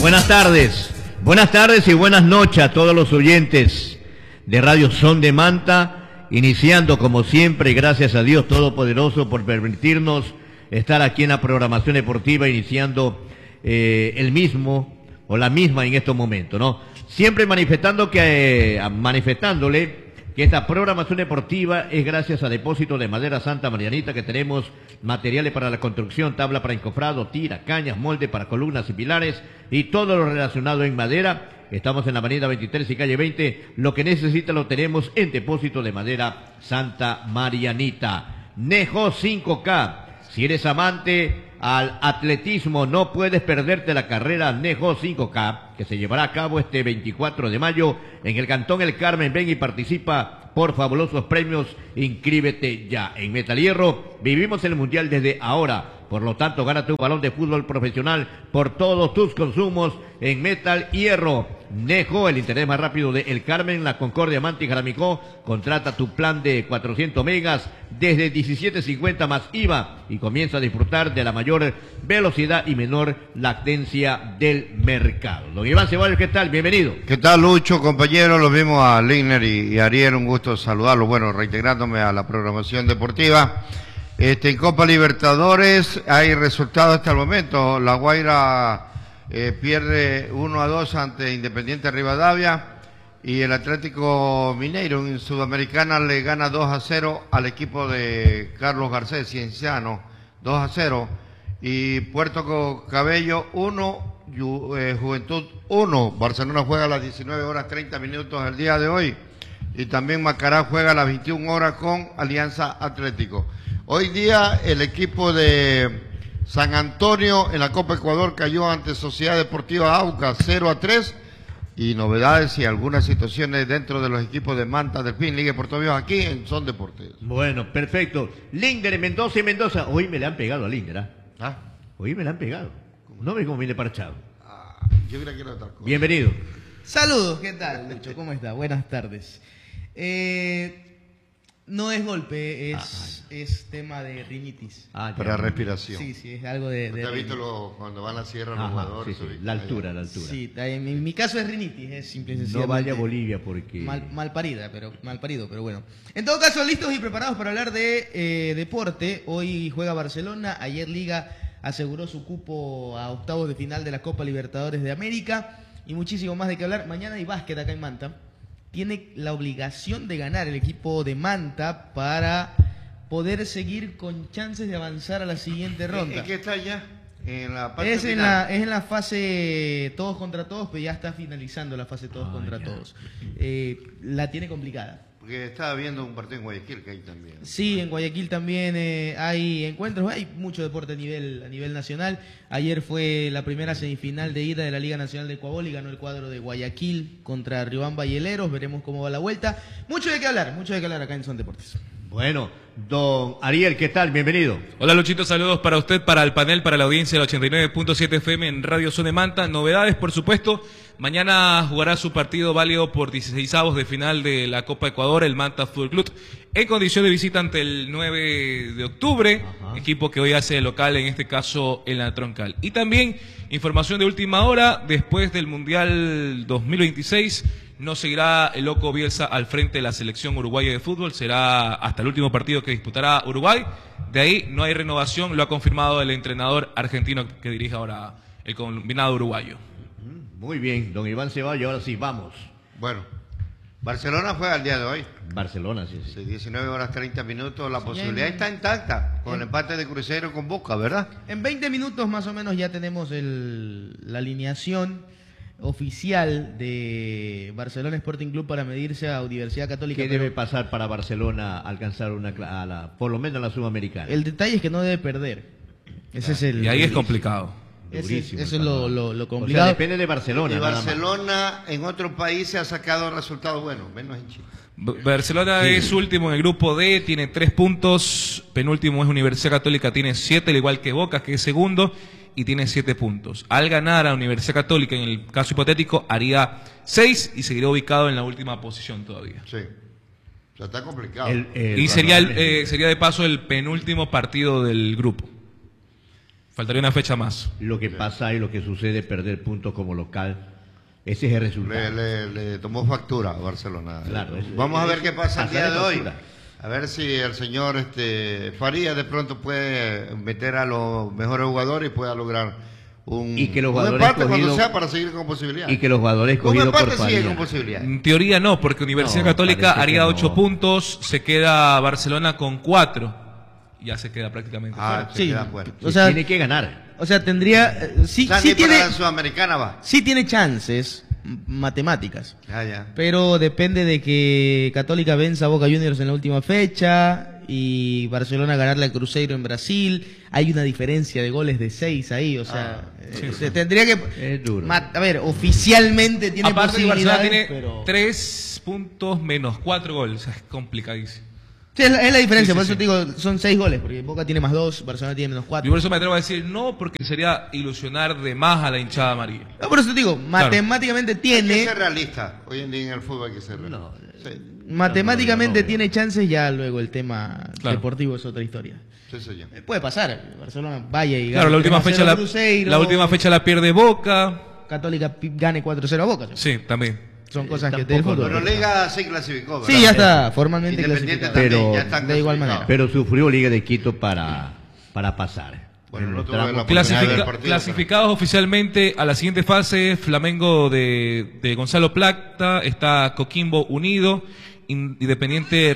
Buenas tardes y buenas noches a todos los oyentes de Radio Son de Manta, iniciando como siempre, gracias a Dios Todopoderoso por permitirnos estar aquí en la programación deportiva, iniciando el mismo o la misma en estos momentos, ¿no? Siempre manifestándole que esta programación deportiva es gracias a Depósito de Madera Santa Marianita, que tenemos materiales para la construcción, tabla para encofrado, tira, cañas, molde para columnas y pilares y todo lo relacionado en madera. Estamos en la avenida 23 y calle 20. Lo que necesita lo tenemos en Depósito de Madera Santa Marianita. Nejo 5K. Si eres amante al atletismo, no puedes perderte la carrera Nejo 5K, que se llevará a cabo este 24 de mayo en el Cantón El Carmen. Ven y participa por fabulosos premios. Inscríbete ya. En Metal Hierro vivimos el mundial desde ahora. Por lo tanto, gánate un balón de fútbol profesional por todos tus consumos en Metal Hierro. Nejo, el internet más rápido de El Carmen, La Concordia, Manta y Jaramicó. Contrata tu plan de 400 megas desde 17.50 más IVA y comienza a disfrutar de la mayor velocidad y menor latencia del mercado. Don Iván Ceballos, ¿qué tal? Bienvenido. ¿Qué tal, Lucho, compañero? Los vimos a Ligner y Ariel, un gusto saludarlos. Bueno, reintegrándome a la programación deportiva. En Copa Libertadores hay resultados hasta el momento. La Guaira pierde 1-2 ante Independiente Rivadavia y el Atlético Mineiro en Sudamericana le gana 2-0 al equipo de Carlos Garcés, Cienciano, 2-0. Y Puerto Cabello 1, Juventud 1. Barcelona juega a las 19:30 el día de hoy. Y también Macará juega a las 21 horas con Alianza Atlético. Hoy día el equipo de San Antonio en la Copa Ecuador cayó ante Sociedad Deportiva Aucas 0-3. Y novedades y algunas situaciones dentro de los equipos de Manta, Delfín, Liga de Puerto Viejo, aquí en Son Deportes. Bueno, perfecto. Linder, Mendoza y Mendoza. Hoy me le han pegado a Linder, ¿ah? ¿Ah? Hoy me le han pegado. No ve cómo viene parchado. Yo creo que era otra cosa. Bienvenido. Saludos, ¿qué tal, Lucho? ¿Cómo está? Buenas tardes. No es golpe, es tema de rinitis. Para respiración. Sí, es algo de ¿Usted ha visto cuando van a la sierra los jugadores? Sí, la altura. Sí, en mi caso es rinitis, es simple y sencillamente. No vaya a Bolivia porque... Mal parido, pero bueno. En todo caso, listos y preparados para hablar de deporte. Hoy juega Barcelona, ayer Liga aseguró su cupo a octavos de final de la Copa Libertadores de América y muchísimo más de qué hablar. Mañana hay básquet acá en Manta. Tiene la obligación de ganar el equipo de Manta para poder seguir con chances de avanzar a la siguiente ronda. ¿En qué está ya? En la parte final. Es en la fase todos contra todos, pero ya está finalizando la fase todos contra todos. La tiene complicada. Porque estaba viendo un partido en Guayaquil que hay también. Sí, en Guayaquil también hay encuentros, hay mucho deporte a nivel nacional. Ayer fue la primera semifinal de ida de la Liga Nacional de Ecuador y ganó el cuadro de Guayaquil contra Riobamba y Heleros. Veremos cómo va la vuelta. Mucho de qué hablar acá en Son Deportes. Bueno, don Ariel, ¿qué tal? Bienvenido. Hola Luchito, saludos para usted, para el panel, para la audiencia del 89.7 FM en Radio Son de Manta. Novedades, por supuesto. Mañana jugará su partido válido por 16avos de final de la Copa Ecuador, el Manta Fútbol Club, en condición de visita ante el 9 de octubre, equipo que hoy hace de local, en este caso en la Troncal. Y también información de última hora, después del Mundial 2026, no seguirá el Loco Bielsa al frente de la selección uruguaya de fútbol, será hasta el último partido que disputará Uruguay. De ahí no hay renovación, lo ha confirmado el entrenador argentino que dirige ahora el combinado uruguayo. Muy bien, don Iván Ceballos, ahora sí, vamos. Bueno, Barcelona juega el día de hoy. Barcelona, sí. 19:30, la posibilidad está intacta, con el empate de Cruzeiro con Boca, ¿verdad? En 20 minutos más o menos ya tenemos la alineación oficial de Barcelona Sporting Club para medirse a Universidad Católica. ¿Qué debe pasar para Barcelona alcanzar por lo menos la Sudamericana? El detalle es que no debe perder. Ese es y ahí es complicado. Eso es lo complicado. O sea, depende de Barcelona. Y Barcelona en otros países ha sacado resultados buenos, menos en Chile. Barcelona es último en el grupo D, tiene 3 puntos. Penúltimo es Universidad Católica, tiene 7, al igual que Boca, que es segundo, y tiene 7 puntos. Al ganar a Universidad Católica, en el caso hipotético, haría 6 y seguiría ubicado en la última posición todavía. Sí. O sea, está complicado. Y sería de paso el penúltimo partido del grupo. Faltaría una fecha más. Lo que pasa y lo que sucede, perder puntos como local, ese es el resultado. Le tomó factura a Barcelona. Claro, Vamos a ver qué pasa el día de hoy. factura. A ver si el señor Farías de pronto puede meter a los mejores jugadores y pueda lograr un jugadores empate cuando escogidos- sea para seguir con posibilidades. Y que los jugadores un escogidos por empate sigue Farías. con posibilidades. En teoría no, porque Universidad No, Católica parece haría que 8 no. puntos, se queda Barcelona con 4. Ya se queda prácticamente fuera. Se Sí. queda fuera. O sea, Tiene que ganar. O sea, tendría... sí, O sea, sí ni tiene, para la Sudamericana va. sí tiene chances matemáticas. Ya. Pero depende de que Católica venza a Boca Juniors en la última fecha y Barcelona ganarle al Cruzeiro en Brasil. Hay una diferencia de goles de 6 ahí, o sea, se tendría que... Es duro. A ver, oficialmente tiene Aparte que Barcelona posibilidades, tiene pero... 3 puntos menos 4 goles. O sea, es complicadísimo. Sí, es la diferencia, Sí, por sí, eso te digo, son 6 goles, porque Boca tiene más 2, Barcelona tiene menos 4. Y por eso me atrevo a decir no, porque sería ilusionar de más a la hinchada amarilla. No, por eso te digo, matemáticamente Hay que tiene... ser realista. Hoy en día en el fútbol hay que ser realista. Sí, Matemáticamente No, tiene chances, ya luego el tema Claro. deportivo es otra historia. sí, señor. Puede pasar, Barcelona vaya y Claro, la última 3-0 fecha a la, Cruzeiro, la última fecha la pierde Boca. Católica gane 4-0 a Boca. Sí, también. Son cosas que tampoco, del fútbol. Pero Liga se clasificó, ¿verdad? Sí, ya está formalmente Independiente clasificado. también, Pero- ya está de igual clasificado. manera. Pero sufrió Liga de Quito para pasar. Bueno, En no los tuve la tramos oportunidad finales. de ver el partido, Clasificados oficialmente a la siguiente fase, Flamengo de Gonzalo Plata, está Coquimbo Unido, Independiente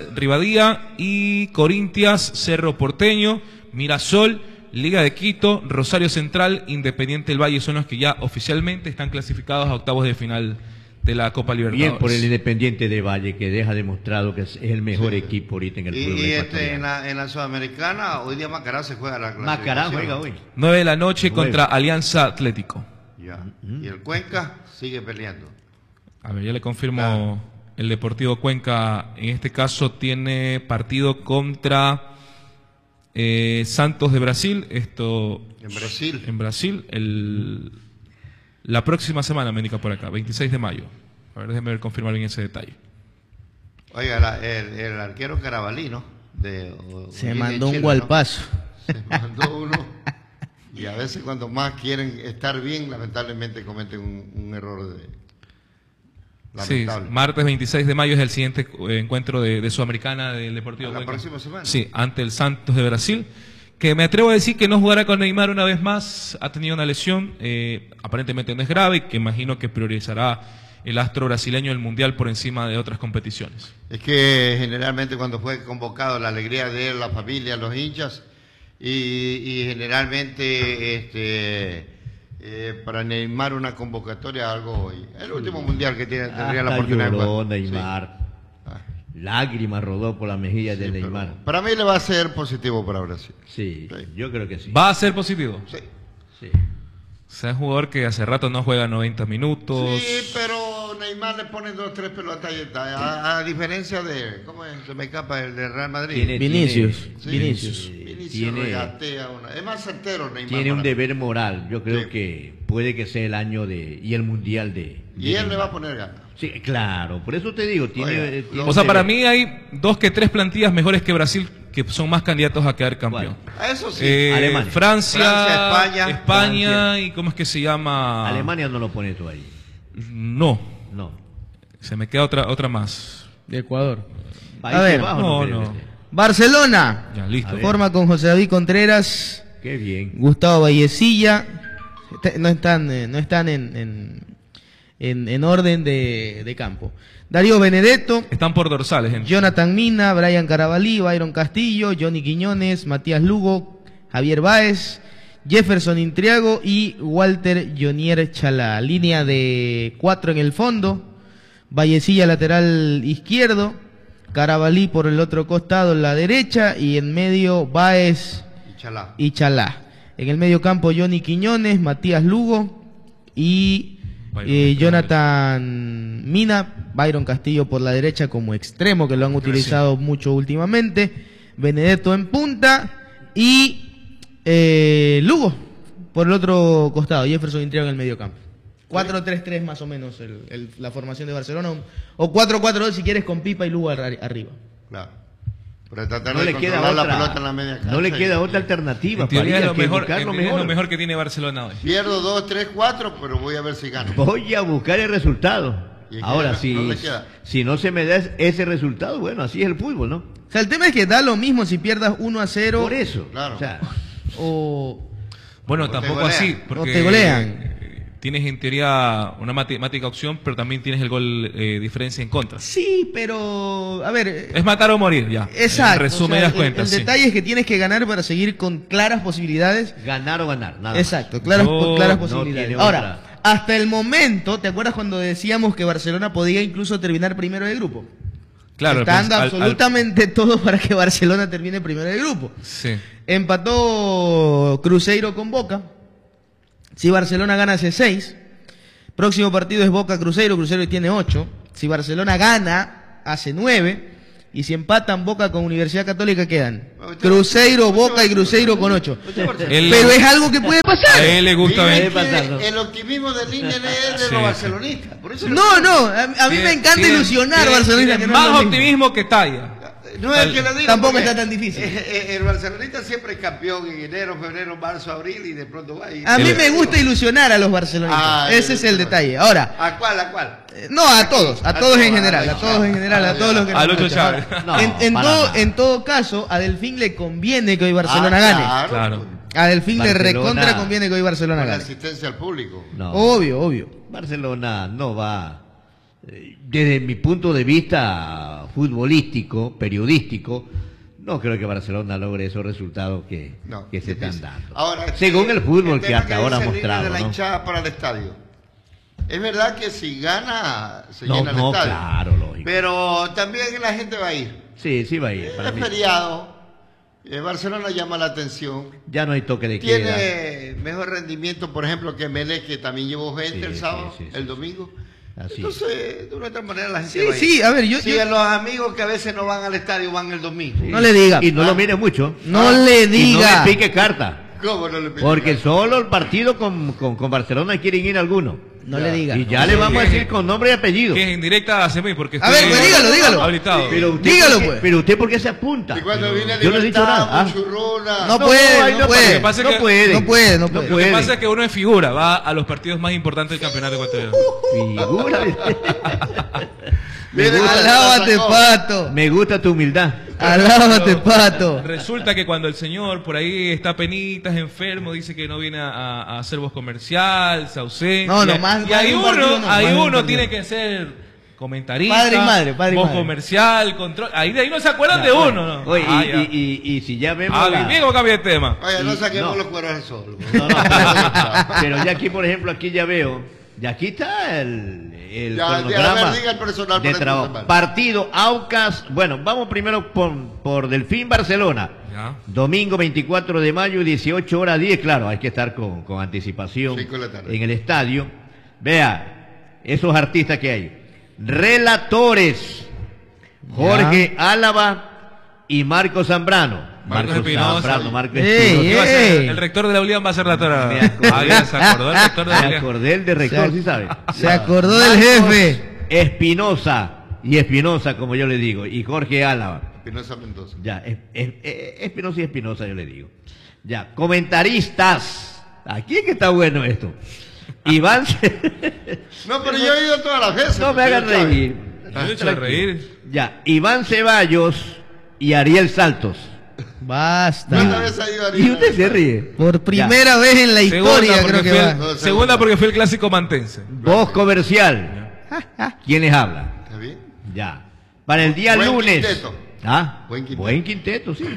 Rivadía y Corintias, Cerro Porteño, Mirasol, Liga de Quito, Rosario Central, Independiente del Valle son los que ya oficialmente están clasificados a octavos de final de la Copa Libertadores. Bien por el Independiente de Valle, que deja demostrado que es el mejor equipo ahorita en el fútbol Y ecuatoriano. en la Sudamericana, hoy día Macará se juega la clasificación. Macará juega hoy. 9 de la noche 9. contra Alianza Atlético. Ya. Y el Cuenca sigue peleando. A ver, ya le confirmo, el Deportivo Cuenca en este caso tiene partido contra Santos de Brasil, esto En Brasil. en Brasil, la próxima semana me indica por acá, 26 de mayo. A ver, déjeme confirmar bien ese detalle. Oiga, el arquero Carabalí, ¿no? Se de mandó un Chile, gualpazo. ¿no? Se mandó uno. Y a veces cuando más quieren estar bien, lamentablemente cometen un error Sí, lamentable. martes 26 de mayo es el siguiente encuentro de Sudamericana del Deportivo ¿La Cuenca. próxima semana? Sí, ante el Santos de Brasil, que me atrevo a decir que no jugará con Neymar una vez más, ha tenido una lesión, aparentemente no es grave, que imagino que priorizará el astro brasileño el Mundial por encima de otras competiciones. Es que generalmente cuando fue convocado, la alegría de él, la familia, los hinchas, y generalmente para Neymar una convocatoria algo... El último mundial que tendría la Hasta oportunidad de lloró jugar. Neymar. Ah. Lágrimas rodó por las mejillas de Sí, pero Neymar. para mí le va a ser positivo para Brasil. Sí, Sí. yo creo que sí. ¿Va a ser positivo? Sí. Sí. O sea, es un jugador que hace rato no juega 90 minutos. Sí, pero Neymar le pone 2 o 3 pelotas y está. A diferencia de, ¿cómo es? Se me escapa el de Real Madrid. Tiene- Vinicius. Sí, Vinicius. Vinicius Tiene- regatea una. Es más certero Neymar. Tiene un para mí. deber moral. Yo creo Sí. que puede que sea el año y el mundial de. Y él le va a Neymar. poner ganas. Sí, claro. Por eso te digo, tiene. Oiga, tiene O sea, un para deber. mí hay 2 que 3 plantillas mejores que Brasil que son más candidatos a quedar campeón. A eso sí. Alemania. Francia, Francia, España. Francia. y ¿cómo es que se llama? Alemania no lo pone tú ahí. No, No. se me queda otra más. De Ecuador. Países ver, Bajos no, quiere no. meter. Barcelona. Ya, listo. A ver. Forma con José David Contreras, Qué bien. Gustavo Vallecilla. No están en orden de campo. Darío Benedetto, Están por dorsales, gente. Jonathan Mina, Brian Carabalí, Byron Castillo, Johnny Quiñones, Matías Lugo, Javier Báez, Jefferson Intriago y Walter Jonier Chalá. Línea de 4 en el fondo, Vallecilla lateral izquierdo, Carabalí por el otro costado en la derecha y en medio Báez Chalá. y Chalá. En el medio campo Johnny Quiñones, Matías Lugo y Byron Jonathan Mina, Byron Castillo por la derecha como extremo, que lo han utilizado mucho últimamente, Benedetto en punta y Lugo por el otro costado, Jefferson Intriago en el medio campo. 4-3-3 más o menos la formación de Barcelona, o 4-4-2 si quieres con Pipa y Lugo arriba. Claro. Para tratar No de le queda controlar la otra, pelota en la media cancha. no le y- queda otra alternativa. En teoría es Farías, lo que mejor, buscar en lo teoría es mejor. lo mejor que tiene Barcelona hoy. Pierdo 2, 3, 4, pero voy a ver si gano. Voy a buscar el resultado. Y es que Ahora, no si, le queda. si no se me da ese resultado, bueno, así es el fútbol, ¿no? O sea, el tema es que da lo mismo si pierdas 1-0 Por eso. Claro. O sea, o... Bueno, O te tampoco golean. así, O porque te golean. Tienes en teoría una matemática opción, pero también tienes el gol diferencia en contra. Sí, pero... A ver... Es matar o morir, ya. Exacto. En resumen, o sea, das cuenta. el sí. detalle es que tienes que ganar para seguir con claras posibilidades. ganar o ganar, nada más. Exacto, claras, No, claras no posibilidades. tiene Ahora, otra. hasta el momento, ¿te acuerdas cuando decíamos que Barcelona podía incluso terminar primero del grupo? Claro, Está dando al- absolutamente todo para que Barcelona termine primero del grupo. sí. Empató Cruzeiro con Boca. Si Barcelona gana hace 6. Próximo partido es Boca-Cruzeiro. Cruzeiro tiene 8. Si Barcelona gana hace 9. Y si empatan Boca con Universidad Católica quedan Cruzeiro, Boca y Cruzeiro con 8. Él- Pero es algo que puede pasar. A él le gusta Dime ver. Puede que pasar, ¿no? el optimismo del Liner es de Sí, los sí. barcelonistas. Por eso No, no, a mí me encanta Tiene- ilusionar tiene- Barcelona. tiene que no es más lo mismo. optimismo que talla. No es el que le digo. Tampoco porque está tan difícil. El barcelonista siempre es campeón en enero, febrero, marzo, abril y de pronto va y... A mí me gusta ilusionar a los barcelonistas. Ah, Ese es el detalle. Ahora, ¿A cuál, a cuál? no a todos en general, a a todos en general, a todos los que A nos Lucho escuchan. Chávez. No, en para todo, nada. en todo caso, a Delfín le conviene que hoy Barcelona gane. Claro. A Delfín le Barcelona. recontra conviene que hoy Barcelona Con la gane. asistencia al público. No. Obvio, obvio. Barcelona no va, desde mi punto de vista futbolístico, periodístico, no creo que Barcelona logre esos resultados que se difícil. están dando. Ahora, Según el fútbol que tema hasta ahora ha dice el mostrado, de la ¿no? hinchada para el estadio. Es verdad que si gana, se No, llena el no, estadio. claro, lógico. Pero también la gente va a ir. Sí, sí va a ir. Para Es mí. feriado. Barcelona llama la atención. Ya no hay toque de queda. Tiene mejor rendimiento, por ejemplo, que Melec, que también llevó gente Sí, el sí, sábado, sí, sí. el domingo. Así Entonces, de una otra manera la gente Sí, va a ir. sí, a ver, yo Sí, a los amigos que a veces no van al estadio van el domingo. no le diga. Y no lo mire mucho. No le Y no diga. le pique carta. ¿Cómo no le pido? Porque solo el partido con Barcelona quieren ir algunos. No le diga. Y ya le vamos a decir con nombre y apellido. Que es en directa a Semí, porque A ver, pues, dígalo. Habilitado. Pero usted, Dígalo, ¿por qué- pues. pero usted, ¿por qué se apunta? Y cuando viene Yo no he dicho Libertad, nada. Muchurruna. No No, puede, ahí no no puede. Lo que pasa es No que- puede. No puede, no No puede. Lo que puede. pasa es que uno es figura, va a los partidos más importantes del campeonato ecuatoriano. Figura. Viene con la Alábate, sacó. pato. Me gusta tu humildad. Alábate, pato. Resulta que cuando el señor por ahí está penitas, enfermo, dice que no viene a hacer voz comercial, se ausenta. No, no, más- y más ahí de un uno, partido no, ahí más de un uno partido. tiene que ser comentarista, Padre y madre, padre y voz madre. comercial, control. Ahí de ahí no se acuerdan de uno, ¿no? Oye, Ah, ya. y si ya vemos. Ah, la- bien, ¿cómo cambia de tema? Oye, no Y- saquemos no. los cueros al sol. No, no, pero ya aquí, por ejemplo, aquí ya veo. Ya aquí está el Ya, cronograma a ver, diga el personal de para esta trabajo. semana. Partido Aucas. Bueno, vamos primero por Delfín Barcelona. Ya. Domingo 24 de mayo, 18 horas 10. Claro, hay que estar con anticipación 5 de la tarde. en el estadio. Vea, esos artistas que hay. Relatores. Jorge Álava y Marco Zambrano. Marcos Espinosa. Zambrano, Marcos Ey, Espinosa. ¿Qué va a ser? ey. El rector de la ULIAN va a ser la tora. Me acordé. Ah, ya se acordó el rector de la Me ULIAN. acordé el de rector, sí sabe. Se acordó del Marcos jefe. Espinosa y Espinosa, como yo le digo, y Jorge Álava. Espinosa Mendoza. Ya, Espinosa y Espinosa yo le digo. Ya, comentaristas. Aquí es que está bueno esto. Iván, No, pero yo he ido todas las veces. no me hagan señor Chávez. reír. Me he hecho de reír. Ya, Iván Ceballos y Ariel Saltos. Basta. ¿Cuántas veces ha ido Ariel? Y usted se ríe. Por primera vez en la historia Segunda creo porque, que fue va. el, No, segunda porque fue el clásico mantense. Voz comercial. ¿Quiénes hablan? ¿Está bien? Ya. Para el día Buen lunes. quinteto. ¿Ah? Buen quinteto. Sí.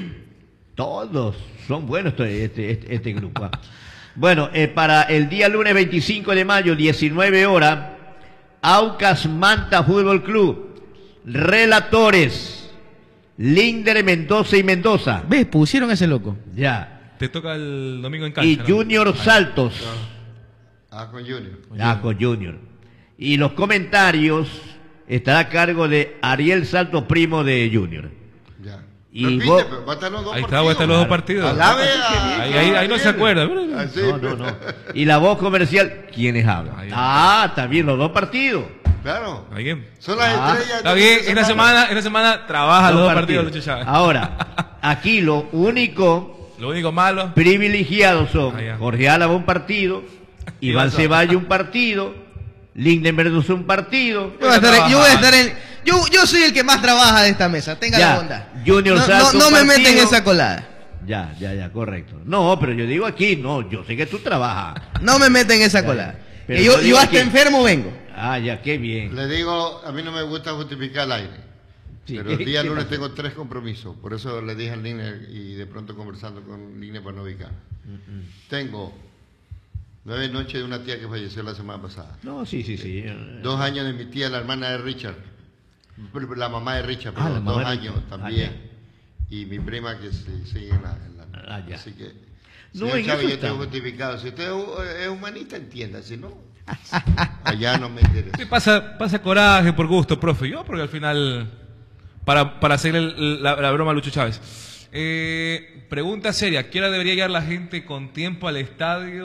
Todos son buenos este grupo. Bueno, para el día lunes 25 de mayo, 19 horas, Aucas Manta Fútbol Club. Relatores. Linder, Mendoza y Mendoza. ¿Ves? Pusieron ese loco. Ya. Te toca el domingo en cancha. Y ¿no? Junior Saltos. Ah, con Junior. Con Junior. Y los comentarios estará a cargo de Ariel Saltos, primo de Junior. Ya. Y Repite, vos- pero va a estar los dos Ahí está, va a estar los dos partidos. Alabe a- Ahí no se acuerda. Así. No. Y la voz comercial, ¿quiénes hablan? Ahí. También los dos partidos. Claro. Está bien. Son las estrellas. Está bien, esta semana trabaja los dos partidos Lucho Chávez. Ahora, aquí lo único malo. privilegiados son Ya. Jorge Álava un partido, Iván Ceballos un partido, Linden Verduzzo un partido. Yo soy el que más trabaja de esta mesa, tenga Ya, la bondad. Junior Salto no un me meten en partido. esa colada. Ya, correcto. No, pero yo digo aquí, no, yo sé que tú trabajas. No me meten en esa Ya, colada. pero Que yo yo digo hasta aquí- enfermo vengo. Ah, ya, qué bien. Le digo, a mí no me gusta justificar el aire. Sí, Pero el día ¿qué lunes pasó? tengo 3 compromisos. Por eso le dije al Liner y de pronto conversando con Liner para no ubicar. Tengo 9 noches de una tía que falleció la semana pasada. No, sí. 2 años de mi tía, la hermana de Richard. La mamá de Richard, Ah, la perdón, mamá 2 de años Richard. también. Ah, Y mi prima que sigue en la... Ah, ya. Así que... No, Señor en Chávez, eso yo tengo estamos. justificado. Si usted es humanista, entienda. Si no, allá no me interesa. Sí, pasa coraje por gusto, profe. Yo, porque al final, para hacer la broma a Lucho Chávez. Pregunta seria, ¿qué hora debería llegar la gente con tiempo al estadio?